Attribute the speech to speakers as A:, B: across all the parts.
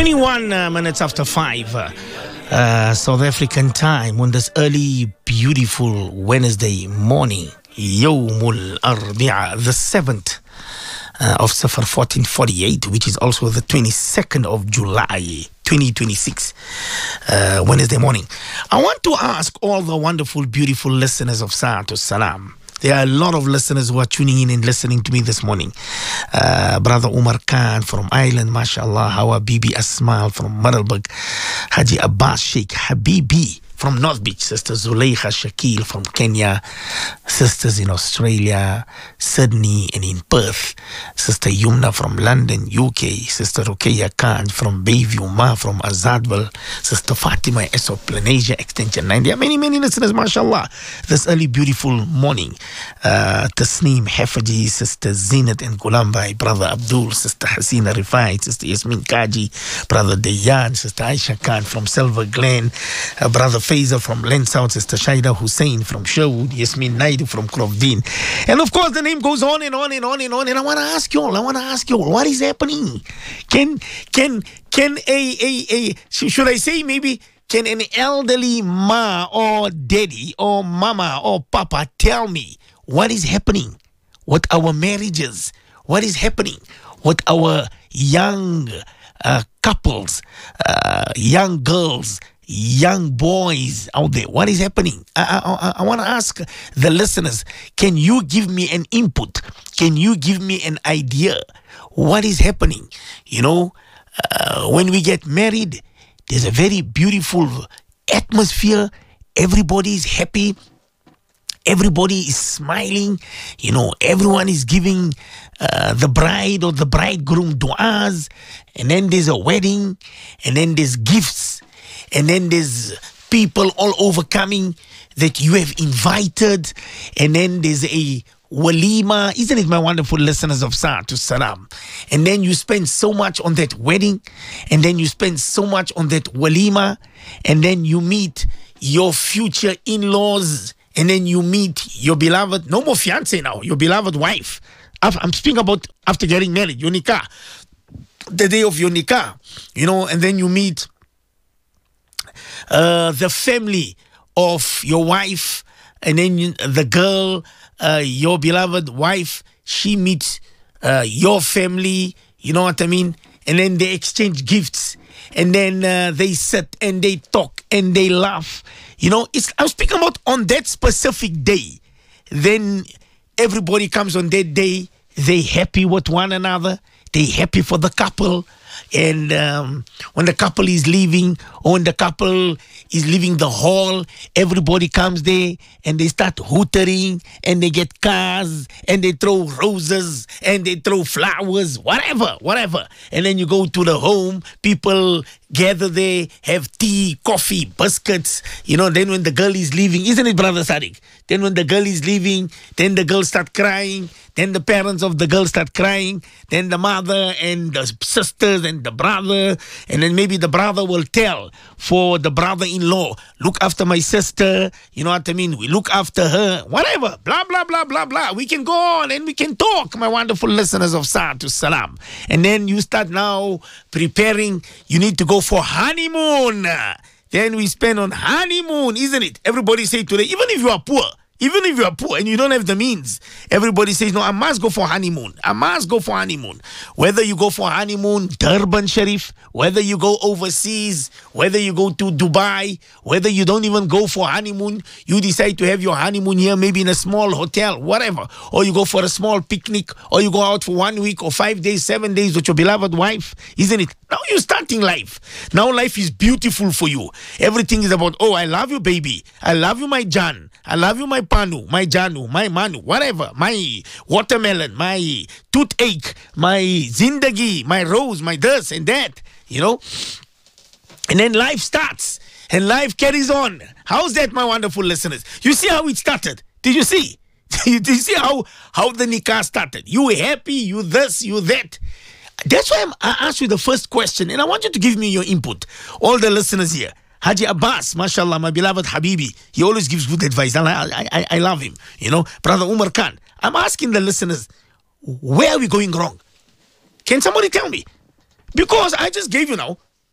A: 21 minutes after 5 South African time on this early, beautiful Wednesday morning. Yawmul Arbi'a, the 7th of Safar 1448, which is also the 22nd of July 2026, Wednesday morning. I want to ask all the wonderful, beautiful listeners of Sa'atul Salam. There are a lot of listeners who are tuning in and listening to me this morning. Brother Umar Khan from Ireland, mashallah. Hawa Bibi Asmal from Maralbag. Haji Abbas Sheikh Habibi from North Beach. Sister Zuleika Shakil from Kenya. Sisters in Australia, Sydney and in Perth. Sister Yumna from London, UK. Sister Rukeya Khan from Bayview, Ma from Azadville. Sister Fatima Esop, Planasia Extension 9. There are many, many listeners, mashallah. This early, beautiful morning. Tasneem Hefaji, Sister Zinat and Gulambai, Brother Abdul, Sister Hasina Rifai, Sister Yasmin Kaji, Brother Dayan, Sister Aisha Khan from Silver Glen, Brother Faiza from Lensouth, Sister Shaida Hussein from Sherwood, Yasmin Naidu from Crovdin. And of course, the name goes on and on and on and on. And I want to ask you all, what is happening? Can should I say maybe, can an elderly ma or daddy or mama or papa tell me what is happening with our marriages? What is happening with our young couples, young girls, young boys out there? What is happening? I want to ask the listeners, can you give me an input? Can you give me an idea? What is happening? You know, when we get married, there's a very beautiful atmosphere. Everybody is happy. Everybody is smiling. You know, everyone is giving the bride or the bridegroom du'as. And then there's a wedding. And then there's gifts. And then there's people all over coming that you have invited. And then there's a walima. Isn't it, my wonderful listeners of Sa'atul Salam? And then you spend so much on that wedding. And then you spend so much on that walima. And then you meet your future in-laws. And then you meet your beloved, no more fiancé now, your beloved wife. I'm speaking about after getting married, your nikah. The day of your nikah. You know, and then you meet the family of your wife, and then the girl, your beloved wife, she meets your family, you know what I mean? And then they exchange gifts, and then they sit and they talk and they laugh. You know, I'm speaking about on that specific day. Then everybody comes on that day, they happy with one another, they happy for the couple. And when the couple is leaving, or when the couple is leaving the hall, everybody comes there and they start hootering and they get cars and they throw roses and they throw flowers, whatever. And then you go to the home, people gather there, have tea, coffee, biscuits, you know. Then when the girl is leaving, isn't it, Brother Sadiq? Then when the girl is leaving, then the girl start crying. Then the parents of the girl start crying. Then the mother and the sisters and the brother. And then maybe the brother will tell for the brother-in-law, look after my sister. You know what I mean? We look after her. Whatever. Blah, blah, blah, blah, blah. We can go on and we can talk, my wonderful listeners of Sa'atul Salam. And then you start now preparing. You need to go for honeymoon. Then we spend on honeymoon, isn't it? Everybody say today, even if you are poor and you don't have the means, everybody says, no, I must go for honeymoon. I must go for honeymoon. Whether you go for honeymoon, Durban, Sharif, whether you go overseas, whether you go to Dubai, whether you don't even go for honeymoon, you decide to have your honeymoon here, maybe in a small hotel, whatever. Or you go for a small picnic, or you go out for 1 week or 5 days, 7 days with your beloved wife, isn't it? Now you're starting life. Now life is beautiful for you. Everything is about, oh, I love you, baby. I love you, my Jan. I love you, my Panu, my Janu, my Manu, whatever. My watermelon, my toothache, my zindagi, my rose, my this and that, you know. And then life starts and life carries on. How's that, my wonderful listeners? You see how it started? Did you see? Did you see how the nikah started? You were happy, you this, you that. That's why I asked you the first question, and I want you to give me your input. All the listeners here. Haji Abbas, mashallah, my beloved Habibi, he always gives good advice, and I love him. You know, Brother Umar Khan. I'm asking the listeners, where are we going wrong? Can somebody tell me? Because I just gave you now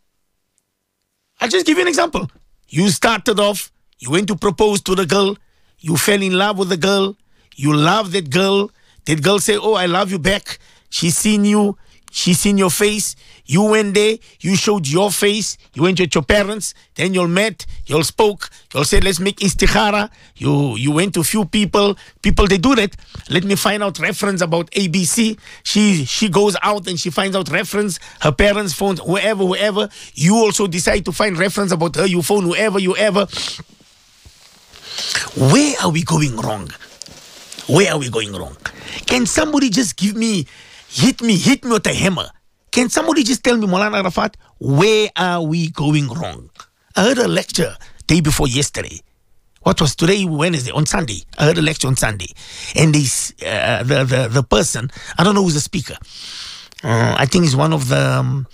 A: I'll just give you an example. You started off, you went to propose to the girl, you fell in love with the girl, you love that girl say, oh, I love you back. She's seen you, she's seen your face. You went there, you showed your face, you went with your parents, then you met, you spoke, you said, let's make istikhara. You went to a few people, they do that. Let me find out reference about ABC. She goes out and she finds out reference, her parents' phone, whoever. You also decide to find reference about her, you phone whoever. Where are we going wrong? Where are we going wrong? Can somebody just hit me with a hammer? Can somebody just tell me, Maulana Arafat, where are we going wrong? I heard a lecture day before yesterday. What was today? Wednesday, on Sunday. I heard a lecture on Sunday. And the person, I don't know who's the speaker. I think he's one of the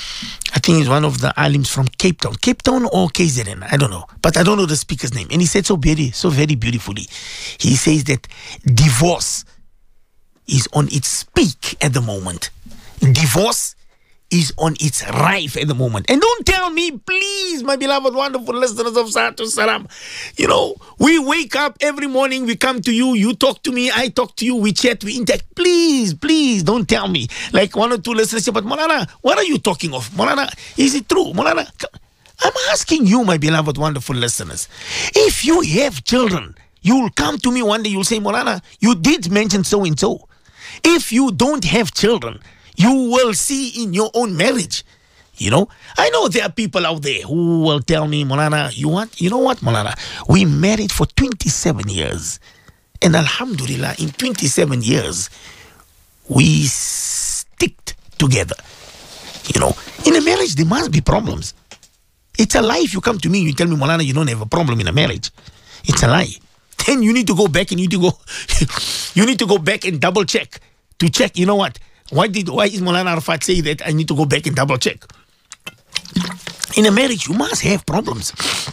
A: alims from Cape Town or KZN. I don't know. But I don't know the speaker's name. And he said so very beautifully. He says that divorce is on its peak at the moment. Divorce is on its rife at the moment. And don't tell me, please, my beloved, wonderful listeners of Satu Salam. You know, we wake up every morning, we come to you, you talk to me, I talk to you, we chat, we interact. Please, don't tell me. Like one or two listeners say, but Maulana, what are you talking of? Maulana, is it true? Maulana, I'm asking you, my beloved, wonderful listeners. If you have children, you'll come to me one day, you'll say, Maulana, you did mention so and so. If you don't have children, you will see in your own marriage. You know, I know there are people out there who will tell me, Maulana, you know what, Maulana? We married for 27 years. And Alhamdulillah, in 27 years, we sticked together. You know, in a marriage, there must be problems. It's a lie if you come to me and you tell me, Maulana, you don't have a problem in a marriage. It's a lie. Then you need to go back and you need to go back and double check to check, you know what? Why is Maulana Arafat say that I need to go back and double check? In a marriage, you must have problems.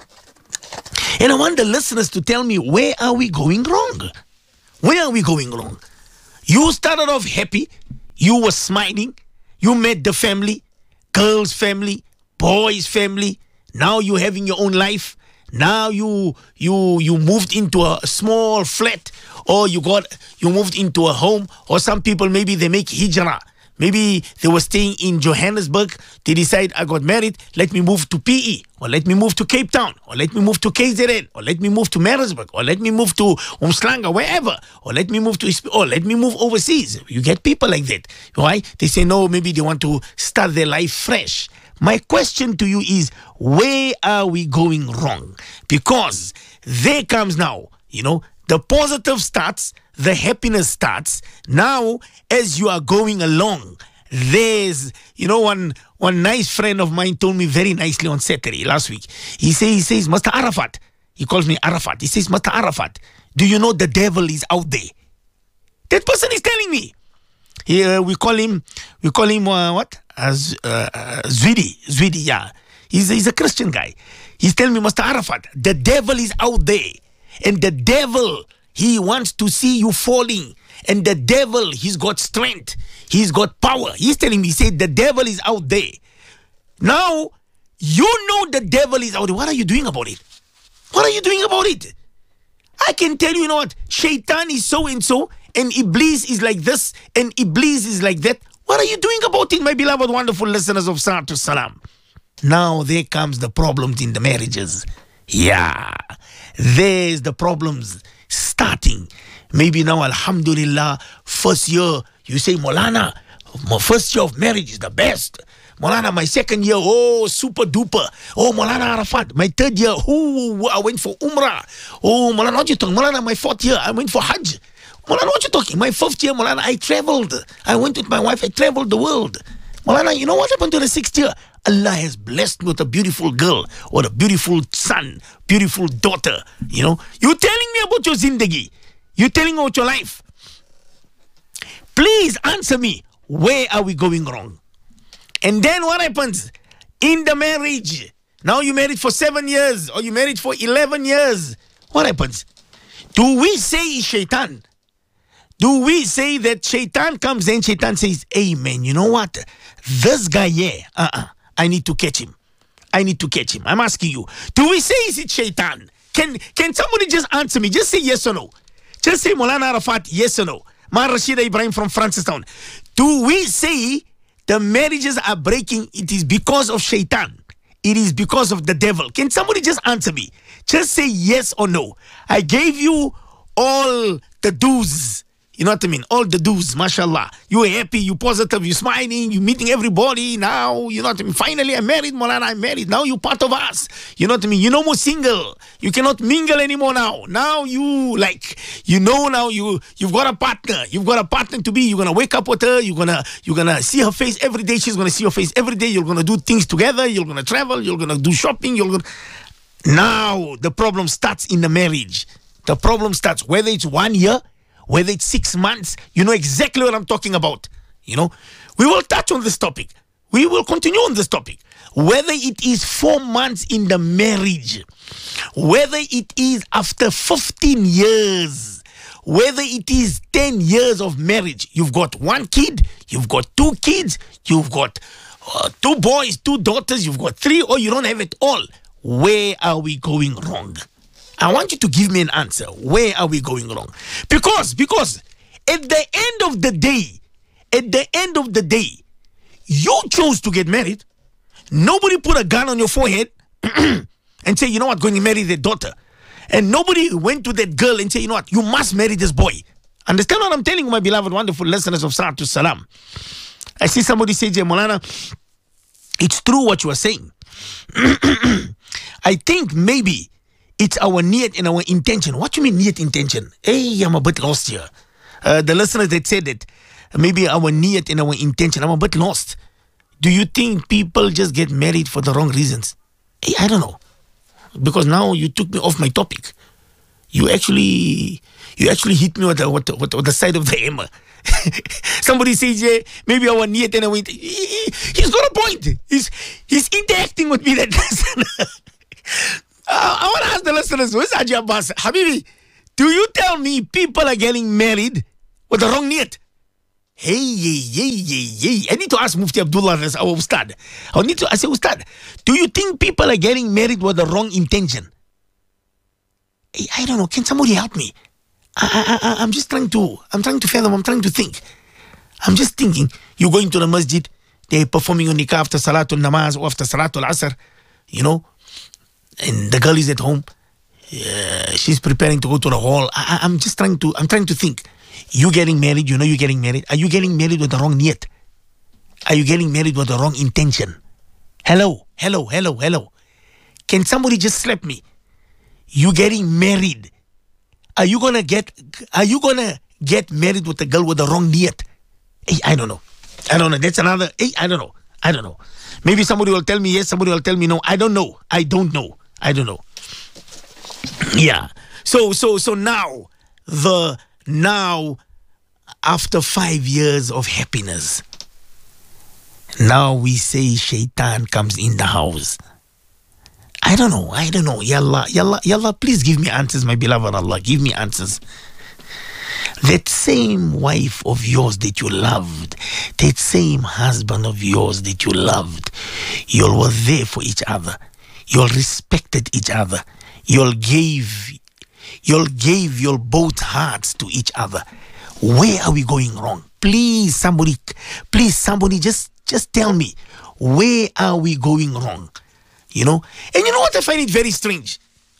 A: And I want the listeners to tell me, where are we going wrong? Where are we going wrong? You started off happy. You were smiling. You met the family, girl's family, boy's family. Now you're having your own life. Now you moved into a small flat, or you moved into a home, or some people maybe they make hijrah. Maybe they were staying in Johannesburg. They decide, I got married, let me move to PE, or let me move to Cape Town, or let me move to KZN, or let me move to Maritzburg, or let me move to Umhlanga, wherever, or let me move overseas. You get people like that. Why? They say no, maybe they want to start their life fresh. My question to you is, where are we going wrong? Because there comes now, you know, the positive starts, the happiness starts. Now, as you are going along, there's, you know, one nice friend of mine told me very nicely on Saturday, last week. He says, Mr. Arafat, he calls me Arafat. He says, Mr. Arafat, do you know the devil is out there? That person is telling me. We call him what? Zwidi, yeah. He's a Christian guy. He's telling me, Mr. Arafat, the devil is out there. And the devil, he wants to see you falling. And the devil, he's got strength. He's got power. He's telling me, he said, the devil is out there. Now, you know the devil is out there. What are you doing about it? What are you doing about it? I can tell you, you know what? Shaitan is so and so, and Iblis is like this, and Iblis is like that. What are you doing about it, my beloved, wonderful listeners of Satu Salam? Now there comes the problems in the marriages. Yeah, there's the problems starting. Maybe now, Alhamdulillah, first year, you say, Maulana, my first year of marriage is the best. Maulana, my second year, oh, super duper. Oh, Maulana Arafat, my third year, oh, I went for Umrah. Oh, Maulana, what you talking? Maulana, my fourth year, I went for Hajj. Maulana, what you talking? My fifth year, Maulana, I traveled. I went with my wife, I traveled the world. Maulana, you know what happened to the sixth year? Allah has blessed me with a beautiful girl, or a beautiful son, beautiful daughter. You know, you're telling me about your zindagi. You're telling me about your life. Please answer me. Where are we going wrong? And then what happens in the marriage? Now you married for 7 years, or you married for 11 years. What happens? Do we say it's shaitan? Do we say that shaitan comes and shaitan says, hey man, you know what? This guy here, I need to catch him. I need to catch him. I'm asking you. Do we say is it shaitan? Can somebody just answer me? Just say yes or no. Just say Maulana Arafat, yes or no. Ma Rashida Ibrahim from Francistown. Do we say the marriages are breaking? It is because of shaitan. It is because of the devil. Can somebody just answer me? Just say yes or no. I gave you all the do's. You know what I mean? All the do's, mashallah. You're happy, you're positive, you're smiling, you're meeting everybody. Now, you know what I mean? Finally, I'm married, Maulana, I'm married. Now you're part of us. You know what I mean? You're no more single. You cannot mingle anymore now. Now you, like, you know now you've got a partner. You've got a partner to be. You're going to wake up with her. You're gonna see her face every day. She's going to see your face every day. You're going to do things together. You're going to travel. You're going to do shopping. Now, the problem starts in the marriage. The problem starts, whether it's 1 year, whether it's 6 months, you know exactly what I'm talking about. You know, we will touch on this topic. We will continue on this topic. Whether it is 4 months in the marriage, whether it is after 15 years, whether it is 10 years of marriage, you've got 1 kid, you've got 2 kids, you've got 2 boys, 2 daughters, you've got 3, or you don't have it all. Where are we going wrong? I want you to give me an answer. Where are we going wrong? Because at the end of the day, you chose to get married. Nobody put a gun on your forehead and say, you know what, going to marry their daughter. And nobody went to that girl and say, you know what, you must marry this boy. Understand what I'm telling you, my beloved, wonderful listeners of Salatu Salam. I see somebody say, Jay Maulana, it's true what you are saying. I think maybe it's our niyat and our intention. What do you mean niyat intention? Hey, I'm a bit lost here. The listeners that said that, maybe our niyat and our intention, I'm a bit lost. Do you think people just get married for the wrong reasons? Hey, I don't know. Because now you took me off my topic. You actually hit me with the side of the hammer. Somebody says, yeah, maybe our niyat and our intention. He's got a point. He's interacting with me, that listener. I want to ask the listeners, where's Haji Abbas? Habibi, do you tell me people are getting married with the wrong niyat? Hey. I need to ask Mufti Abdullah, as our Ustad. I say, Ustad, do you think people are getting married with the wrong intention? Hey, I don't know. Can somebody help me? I'm just trying to fathom. I'm trying to think. I'm just thinking, you're going to the masjid, they're performing on nikah after Salatul Namaz or after Salatul Asr, you know, and the girl is at home. She's preparing to go to the hall. I'm trying to think. You getting married, you know you're getting married. Are you getting married with the wrong niyat? Are you getting married with the wrong intention? Hello. Can somebody just slap me? You getting married. Are you gonna get married with a girl with the wrong niyat? Hey, I don't know. That's another. Hey, I don't know. Maybe somebody will tell me yes, somebody will tell me no. I don't know. Yeah. So now after 5 years of happiness, now we say shaitan comes in the house. I don't know. Yallah, please give me answers, my beloved Allah. Give me answers. That same wife of yours that you loved, that same husband of yours that you loved, you all were there for each other. You all respected each other. You all gave your both hearts to each other. Where are we going wrong? Please, somebody just tell me, where are we going wrong? You know? And you know what I find it very strange?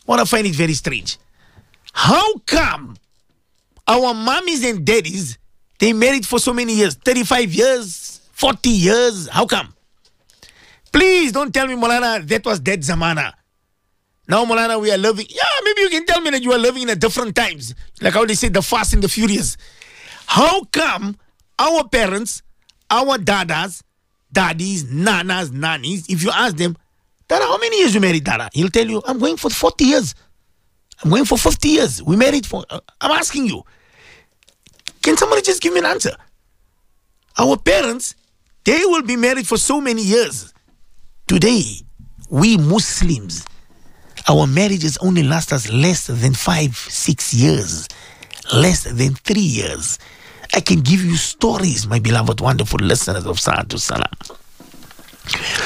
A: How come our mommies and daddies, they married for so many years, 35 years, 40 years? How come? Please don't tell me, Maulana, that was dead zamana. Now, Maulana, we are living. Yeah, maybe you can tell me that you are living in a different times. Like how they say, the Fast and the Furious. How come our parents, our daddies, nanas, nannies, if you ask them, Dada, how many years you married, Dada? He'll tell you, I'm going for 40 years. I'm going for 50 years. We married for... I'm asking you. Can somebody just give me an answer? Our parents, they will be married for so many years. Today, we Muslims, our marriages only last us less than 5-6 years. Less than 3 years. I can give you stories, my beloved, wonderful listeners of Salatu Salam.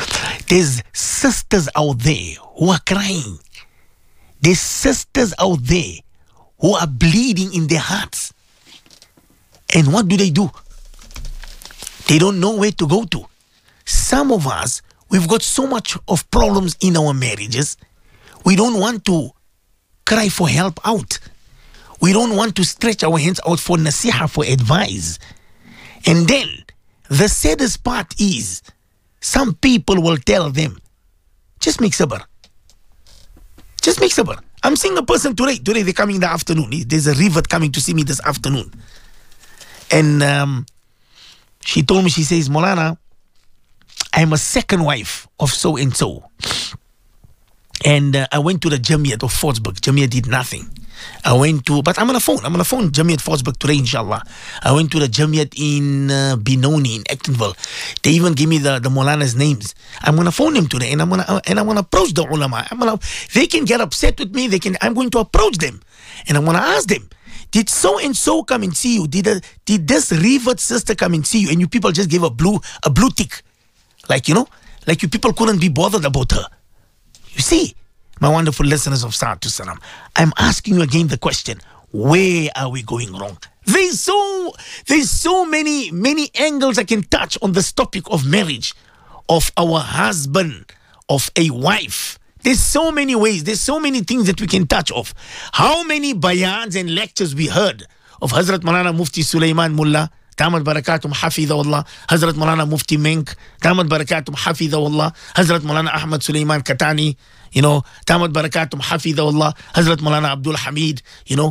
A: There's sisters out there who are crying. There's sisters out there who are bleeding in their hearts. And what do? They don't know where to go to. Some of us, we've got so much of problems in our marriages. We don't want to cry for help out. We don't want to stretch our hands out for nasiha, for advice. And then, the saddest part is, some people will tell them, just make sabr. Just make sabr. I'm seeing a person today. Today they're coming in the afternoon. There's a rivet coming to see me this afternoon. And she told me, she says, Maulana, I'm a second wife of so-and-so. And I went to the Jamiat of Forsberg. Jamiat did nothing. But I'm on the phone Jamiat Forsberg today, inshallah. I went to the Jamiat in Benoni, in Actonville. They even give me the Maulana's names. I'm going to phone them today, and I'm going to approach the ulama. They can get upset with me. I'm going to approach them. And I'm going to ask them, did so-and-so come and see you? Did this revert sister come and see you? And you people just gave a blue tick. Like you people couldn't be bothered about her. You see, my wonderful listeners of Sa'atu Salam, I'm asking you again the question, where are we going wrong? There's so many angles I can touch on this topic of marriage, of our husband, of a wife. There's so many ways, there's so many things that we can touch of. How many bayans and lectures we heard of Hazrat Maulana Mufti Sulaiman Mullah, Damat Barakatum Hafidhahullah, Hazrat Maulana Mufti Menk, Damat Barakatum Hafidhahullah, Hazrat Maulana Ahmad Sulaiman Katani, Damat Barakatum Hafidhahullah, Hazrat Maulana Abdul Hamid,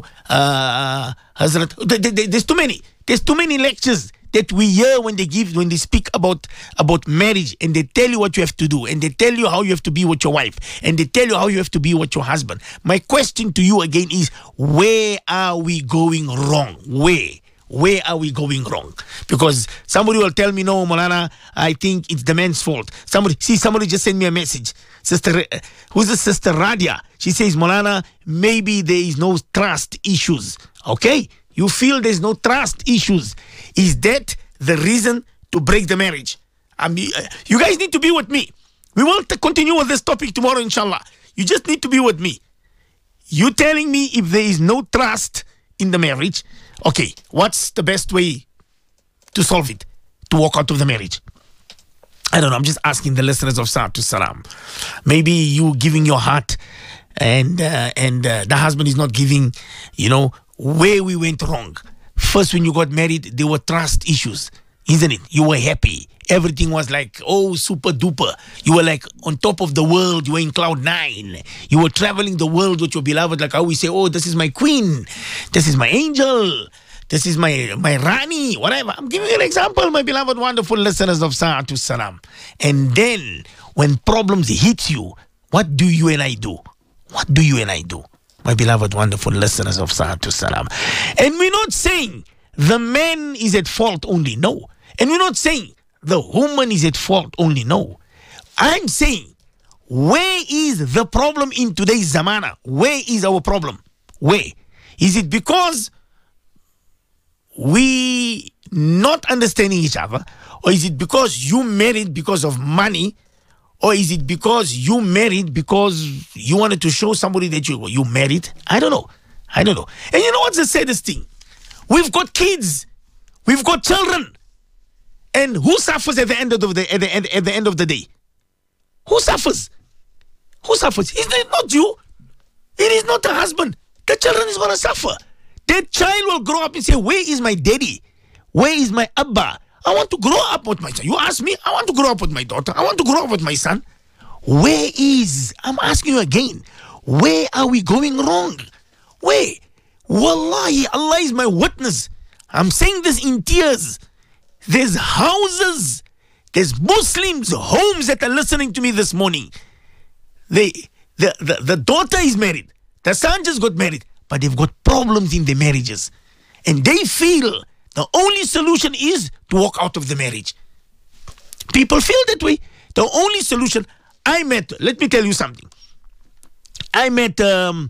A: there's too many lectures that we hear when they speak about marriage, and they tell you what you have to do, and they tell you how you have to be with your wife, and they tell you how you have to be with your husband. My question to you again is, where are we going wrong? Where are we going wrong? Because somebody will tell me, no, Maulana, I think it's the man's fault. Somebody just sent me a message. Who's the sister Radia? She says, Maulana, maybe there is no trust issues. Okay? You feel there's no trust issues. Is that the reason to break the marriage? You guys need to be with me. We will continue with this topic tomorrow, inshallah. You just need to be with me. You telling me if there is no trust in the marriage, okay, what's the best way to solve it? To walk out of the marriage? I don't know. I'm just asking the listeners of Sa'atu Salam. Maybe you giving your heart and the husband is not giving, where we went wrong. First, when you got married, there were trust issues, isn't it? You were happy. Everything was like, oh, super duper. You were like on top of the world. You were in cloud 9. You were traveling the world with your beloved, like how we say, oh, this is my queen. This is my angel. This is my Rani, whatever. I'm giving you an example, my beloved, wonderful listeners of Sa'atu Salam. And then, when problems hit you, what do you and I do? What do you and I do? My beloved, wonderful listeners of Sa'atu Salam. And we're not saying the man is at fault only, no. And we're not saying the woman is at fault only, no. I'm saying, where is the problem in today's zamana? Where is our problem? Where? Is it because we not understanding each other? Or is it because you married because of money? Or is it because you married because you wanted to show somebody that you married? I don't know. And you know what's the saddest thing? We've got kids. We've got children. And who suffers at the end of the day? Who suffers? Who suffers? Is it not you? It is not the husband. The children is going to suffer. That child will grow up and say, where is my daddy? Where is my Abba? I want to grow up with my son. You ask me, I want to grow up with my daughter. I want to grow up with my son. Where is? I'm asking you again. Where are we going wrong? Where? Wallahi, Allah is my witness. I'm saying this in tears. There's houses, there's Muslims, homes that are listening to me this morning. The daughter is married. The son just got married. But they've got problems in their marriages. And they feel the only solution is to walk out of the marriage. People feel that way. The only solution. Let me tell you something. I met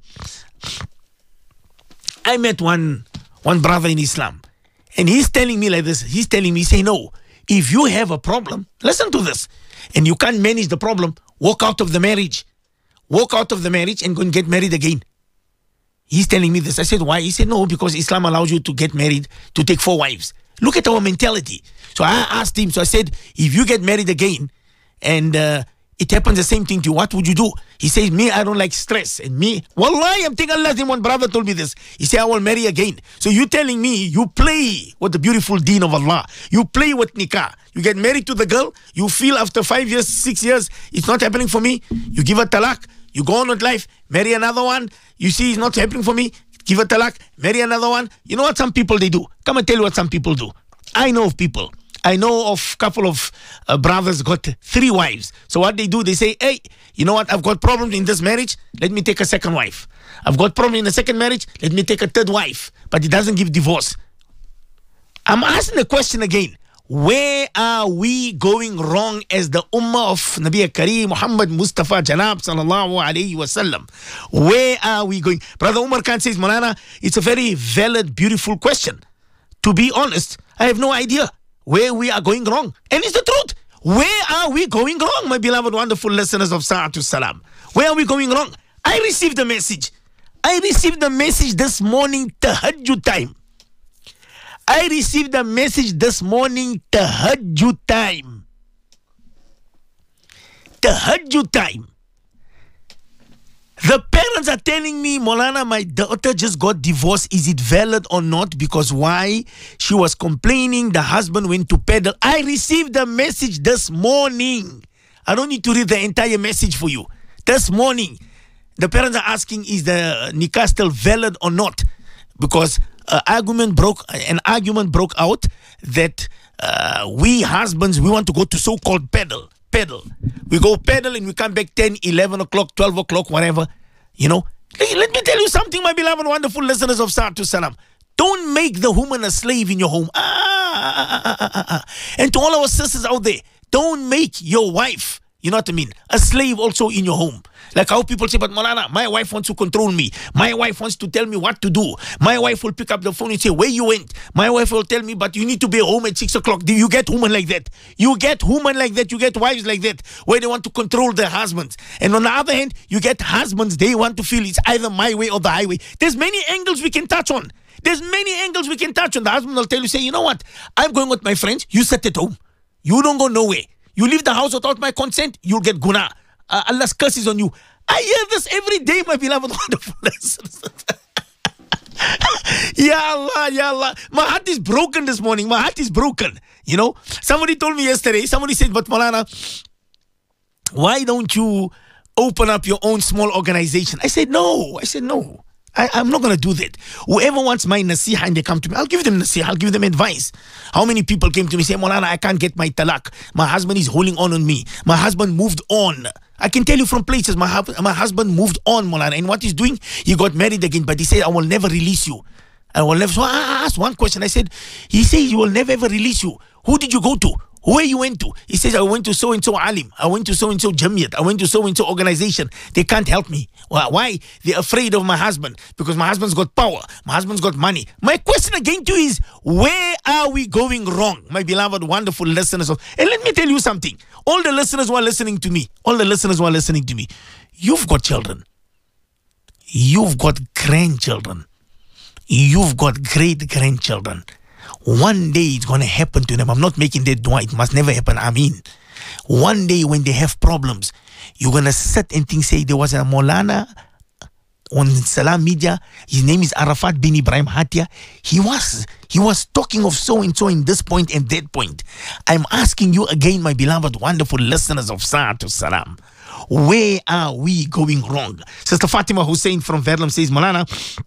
A: one brother in Islam. And he's telling me like this. He's telling me, say, no, if you have a problem, listen to this. and you can't manage the problem, walk out of the marriage. Walk out of the marriage and go and get married again. He's telling me this. I said, why? He said, no, because Islam allows you to get married, to take 4 wives. Look at our mentality. So I asked him, so I said, if you get married again and it happens the same thing to you, what would you do? He says, me, I don't like stress. And me, wallahi, I'm taking Allah's name. One brother told me this. He said, I will marry again. So you telling me you play with the beautiful deen of Allah. You play with nikah. You get married to the girl. You feel after 5 years, 6 years, it's not happening for me. You give her talaq. You go on with life, marry another one. You see it's not happening for me, give her talaq, marry another one. You know what some people they do? Come and tell you what some people do. I know of people. I know of a couple of brothers got 3 wives. So what they do, they say, hey, you know what? I've got problems in this marriage. Let me take a second wife. I've got problems in the second marriage. Let me take a 3rd wife. But it doesn't give divorce. I'm asking the question again. Where are we going wrong as the ummah of Nabi Kareem Muhammad Mustafa Janab sallallahu alayhi wasallam? Where are we going? Brother Umar Khan says, Malana, it's a very valid, beautiful question. To be honest, I have no idea where we are going wrong. And it's the truth. Where are we going wrong, my beloved, wonderful listeners of Sa'atul Salam? Where are we going wrong? I received the message. I received the message this morning, tahajjud time. I received a message this morning, tahajjud time. Tahajjud time. The parents are telling me, Molana, my daughter just got divorced. Is it valid or not? Because why? She was complaining the husband went to peddle. I received a message this morning. I don't need to read the entire message for you. This morning, the parents are asking, is the nikah still valid or not? Because an argument broke out that we husbands, we want to go to so-called pedal. We go pedal and we come back 10, 11 o'clock, 12 o'clock, whatever. You know, let me tell you something, my beloved, wonderful listeners of Sa'atul Salam. Don't make the woman a slave in your home. And to all our sisters out there, don't make your wife, you know what I mean, a slave also in your home. Like how people say, but Malana, my wife wants to control me. My wife wants to tell me what to do. My wife will pick up the phone and say, where you went? My wife will tell me, but you need to be home at 6 o'clock. Do you get women like that? You get women like that. You get wives like that, where they want to control their husbands. And on the other hand, you get husbands, they want to feel it's either my way or the highway. There's many angles we can touch on. The husband will tell you, say, you know what? I'm going with my friends. You sit at home. You don't go nowhere. You leave the house without my consent, you'll get guna. Allah's curse is on you. I hear this every day, my beloved, wonderful listeners. Ya Allah. My heart is broken this morning. My heart is broken. You know, somebody told me yesterday, somebody said, but Malana, why don't you open up your own small organization? I said, no. I'm not going to do that. Whoever wants my nasiha and they come to me, I'll give them nasiha, I'll give them advice. How many people came to me saying, Molana, I can't get my talaq. My husband is holding on me. My husband moved on. I can tell you from places, my husband moved on, Molana. And what he's doing, he got married again, but he said, I will never release you. I will never. So I asked one question. I said, he says he will never ever release you. Who did you go to? Where you went to? He says, I went to so-and-so alim. I went to so-and-so jamiyat. I went to so-and-so organization. They can't help me. Why? They're afraid of my husband. Because my husband's got power. My husband's got money. My question again to you is, where are we going wrong? My beloved, wonderful listeners. And let me tell you something. All the listeners who are listening to me, you've got children. You've got grandchildren. You've got great-grandchildren. One day it's going to happen to them. I'm not making that dua. It must never happen. I mean, one day when they have problems, you're going to sit and think, say, there was a Molana on Salam Media. His name is Arafat bin Ibrahim Hatia. He was talking of so-and-so in this point and that point. I'm asking you again, my beloved, wonderful listeners of Sa'atul Salam. Where are we going wrong? Sister Fatima Hussein from Verlam says, Molana,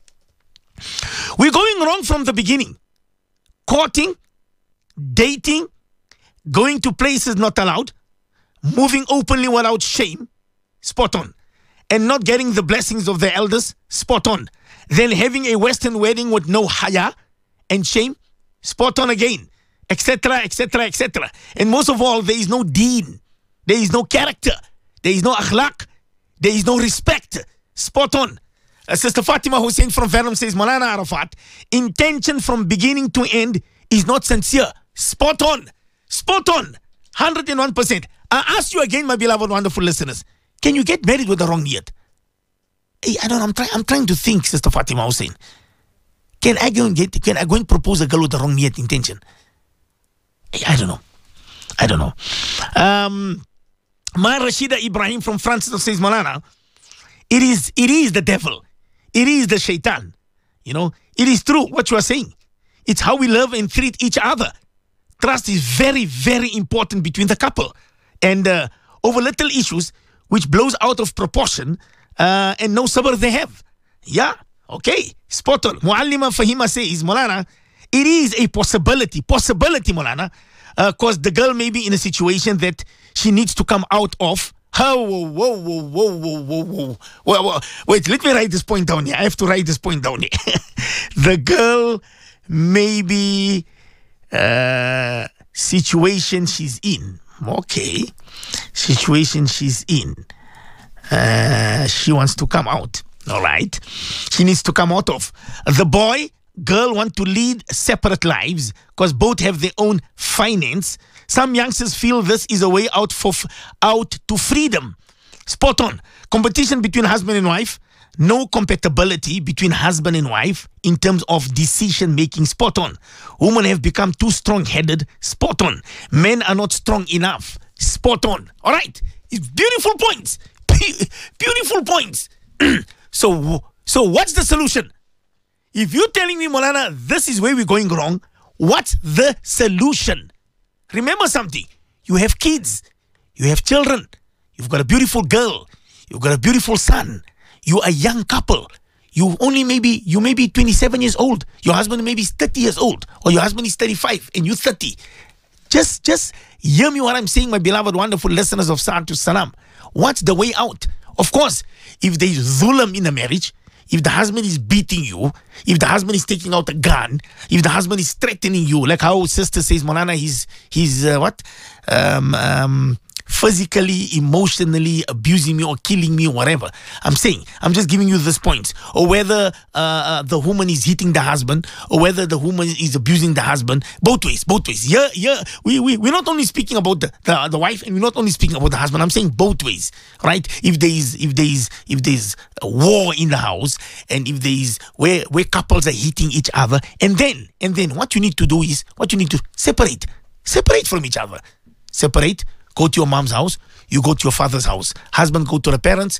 A: we're going wrong from the beginning. Courting, dating, going to places not allowed, moving openly without shame, spot on, and not getting the blessings of the elders, spot on. Then having a Western wedding with no haya and shame, spot on again, etc., etc., etc. And most of all, there is no deen, there is no character, there is no akhlaq, there is no respect, spot on. Sister Fatima Hussein from Venom says, Malana Arafat, intention from beginning to end is not sincere. Spot on. 101%. I ask you again, my beloved, wonderful listeners, can you get married with the wrong niyat? Hey, I don't know. I'm trying to think, Sister Fatima Hussein. Can I go and propose a girl with the wrong niyat intention? Hey, I don't know. Ma Rashida Ibrahim from France says, Malana, it is the devil. It is the shaitan. It is true what you are saying. It's how we love and treat each other. Trust is very, very important between the couple. And over little issues, which blows out of proportion, and no sabr they have. Yeah, okay, spot on. Muallima Fahima says, Molana, it is a possibility, Molana, because the girl may be in a situation that she needs to come out of. Whoa. Wait, let me write this point down here. I have to write this point down here. The girl may be situation she's in. Okay. Situation she's in. She wants to come out. All right. She needs to come out of. The girl want to lead separate lives because both have their own finance. Some youngsters feel this is a way out to freedom. Spot on. Competition between husband and wife. No compatibility between husband and wife in terms of decision making. Spot on. Women have become too strong-headed. Spot on. Men are not strong enough. Spot on. All right. It's beautiful points. Beautiful points. So what's the solution? If you're telling me, Molana, this is where we're going wrong, what's the solution? Remember something. You have kids. You have children. You've got a beautiful girl. You've got a beautiful son. You're a young couple. You may be 27 years old. Your husband maybe is 30 years old. Or your husband is 35 and you're 30. Just hear me what I'm saying, my beloved, wonderful listeners of Sa'at to Salam. What's the way out? Of course, if there is dhulam in a marriage, if the husband is beating you, if the husband is taking out a gun, if the husband is threatening you, like how sister says, Molana, he's physically, emotionally abusing me or killing me or whatever. I'm just giving you this point. Or whether the woman is hitting the husband or whether the woman is abusing the husband. Both ways. Yeah. We're not only speaking about the wife and we're not only speaking about the husband. I'm saying both ways, right? If there's a war in the house and if there is where couples are hitting each other, and then what you need to do is separate from each other. Separate. Go to your mom's house. You go to your father's house. Husband go to the parents,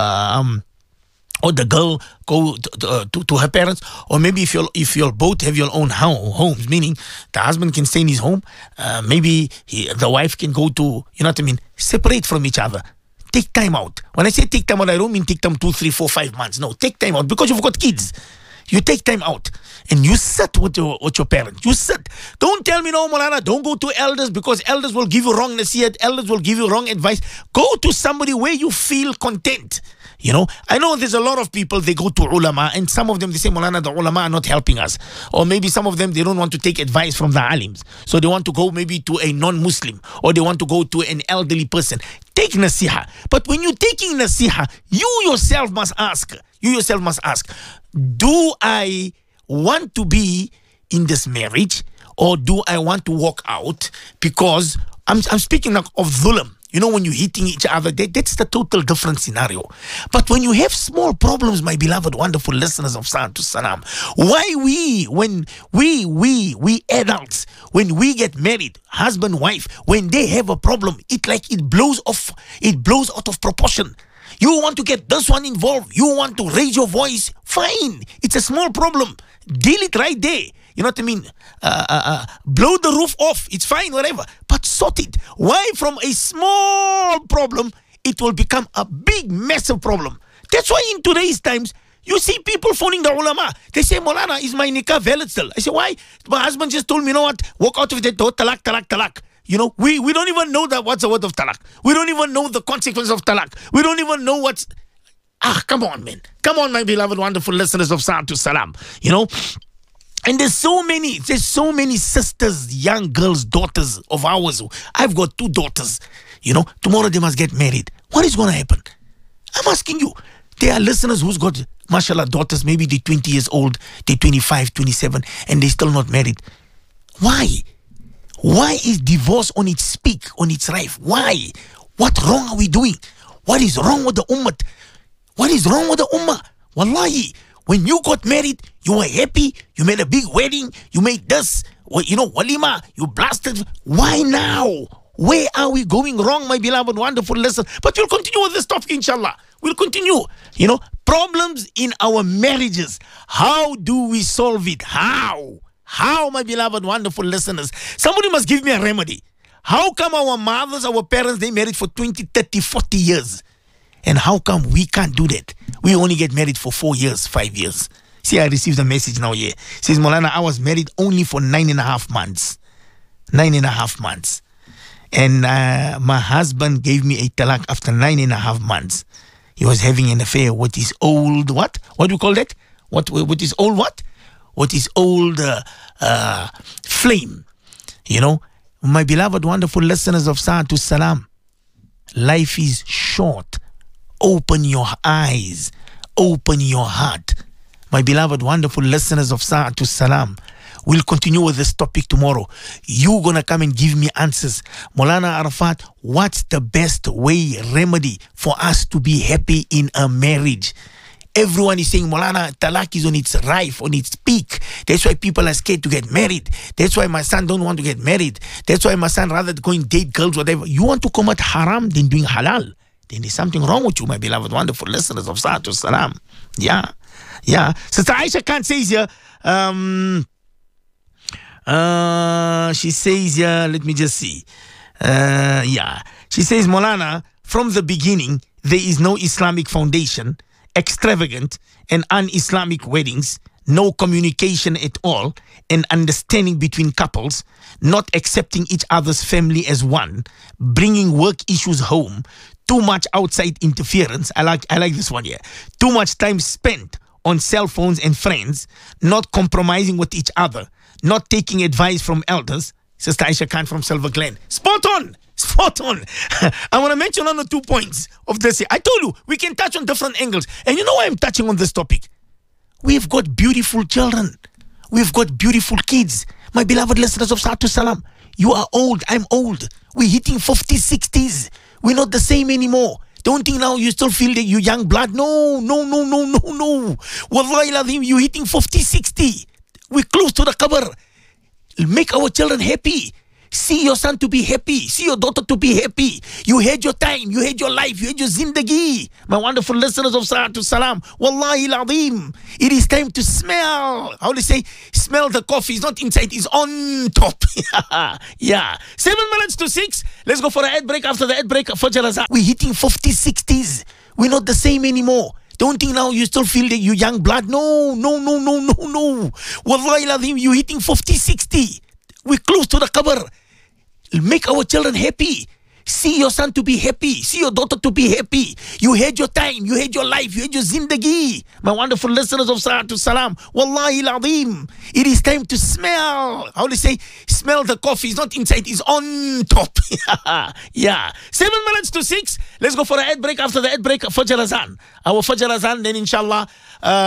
A: or the girl go to her parents. Or maybe if you both have your own homes, meaning the husband can stay in his home. Maybe the wife can go to, separate from each other. Take time out. When I say take time out, I don't mean take time 2, 3, 4, 5 months. No, take time out because you've got kids. You take time out and you sit with your parents. You sit. Don't tell me, no, Molana, don't go to elders because elders will give you wrong nasiyat. Elders will give you wrong advice. Go to somebody where you feel content. I know there's a lot of people, they go to ulama and some of them, they say, Molana, the ulama are not helping us. Or maybe some of them, they don't want to take advice from the alims. So they want to go maybe to a non-Muslim or they want to go to an elderly person. Take nasiha. But when you're taking nasiha, you yourself must ask, do I want to be in this marriage or do I want to walk out? Because I'm speaking of dhulam. When you're hitting each other, that's the total different scenario. But when you have small problems, my beloved, wonderful listeners of Sa'at to Salam, why when we adults, when we get married, husband, wife, when they have a problem, it blows out of proportion. You want to get this one involved. You want to raise your voice. Fine. It's a small problem. Deal it right there. You know what I mean? Blow the roof off. It's fine, whatever. But sort it. Why from a small problem, it will become a big, massive problem? That's why in today's times, you see people phoning the ulama. They say, Molana, is my nikah valid still? I say, why? My husband just told me, walk out of that door, talak. We don't even know what's the word of talak. We don't even know the consequence of talak. We don't even know what's... come on, man. Come on, my beloved, wonderful listeners of Sa'at to Salam. And there's so many sisters, young girls, daughters of ours. I've got 2 daughters. Tomorrow they must get married. What is going to happen? I'm asking you. There are listeners who's got, mashallah, daughters, maybe they're 20 years old, they're 25, 27, and they're still not married. Why? Why is divorce on its peak, on its rise? Why? What wrong are we doing? What is wrong with the ummah? What is wrong with the ummah? Wallahi, when you got married, you were happy, you made a big wedding, you made this, walima, you blasted. Why now? Where are we going wrong, my beloved, wonderful lesson? But we'll continue with this topic, inshallah. We'll continue. Problems in our marriages. How do we solve it? How? How, my beloved, wonderful listeners? Somebody must give me a remedy. How come our mothers, our parents, they married for 20, 30, 40 years? And how come we can't do that? We only get married for 4 years, 5 years. See, I received a message now here. It says, Maulana, I was married only for 9.5 months. 9.5 months. And my husband gave me a talak after 9.5 months. He was having an affair with his old, what? What do you call that? With his old what? With his old flame. My beloved, wonderful listeners of Sa'atu Salam, life is short. Open your eyes. Open your heart. My beloved, wonderful listeners of Sa'atu Salam, we'll continue with this topic tomorrow. You're going to come and give me answers. Maulana Arafat, what's the best remedy for us to be happy in a marriage? Everyone is saying, Maulana, talak is on its rife, on its peak. That's why people are scared to get married. That's why my son don't want to get married. That's why my son rather go and date girls, whatever. You want to commit haram than doing halal. Then there's something wrong with you, my beloved, wonderful listeners of Sa'atu Salam. Yeah. Sister Aisha Khan says here, she says here, let me just see. She says, Maulana, from the beginning, there is no Islamic foundation, extravagant and un-Islamic weddings, no communication at all, and understanding between couples, not accepting each other's family as one, bringing work issues home, too much outside interference. I like this one here. Too much time spent on cell phones and friends, not compromising with each other, not taking advice from elders. Sister Aisha Khan from Silver Glen. Spot on. I want to mention 1 or 2 points of this here. I told you, we can touch on different angles. And you know why I'm touching on this topic? We've got beautiful children. We've got beautiful kids. My beloved listeners of Sa'atu Salam, you are old, I'm old. We're hitting 50s, 60s. We're not the same anymore. Don't think now you still feel that you're young blood. No. Wallahi ladhim, you're hitting 50, 60. We're close to the qabr. Make our children happy. See your son to be happy. See your daughter to be happy. You had your time. You had your life. You had your zindagi. My wonderful listeners of Sa'atu Salam. Wallahi al-Azim. It is time to smell. How do they say? Smell the coffee. It's not inside. It's on top. Yeah. 7 minutes to 6. Let's go for an ad break. After the ad break, Fajr Azan. We're hitting 50s, 60s. We're not the same anymore. Don't think now you still feel that you're young blood. No. Wallahi al-Azim. You're hitting 50, 60. We're close to the qabr. Make our children happy. See your son to be happy. See your daughter to be happy. You had your time. You had your life. You had your zindagi. My wonderful listeners of Sa'atu Salam. Wallahi al-Azim. It is time to smell. How do they say? Smell the coffee. It's not inside. It's on top. Yeah. 7 minutes to 6. Let's go for an ad break. After the ad break, Fajr Azan. Our Fajr Azan, then inshallah.